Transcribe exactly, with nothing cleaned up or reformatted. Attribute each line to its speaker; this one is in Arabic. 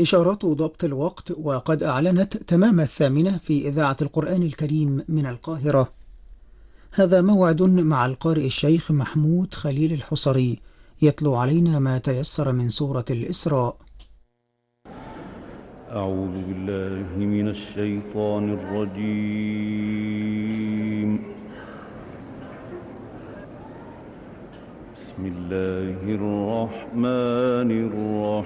Speaker 1: إشارات ضبط الوقت، وقد أعلنت تمام الثامنة في إذاعة القرآن الكريم من القاهرة. هذا موعد مع القارئ الشيخ محمود خليل الحصري، يتلو علينا ما تيسر من سورة الإسراء.
Speaker 2: أعوذ بالله من الشيطان الرجيم. بسم الله الرحمن الرحيم.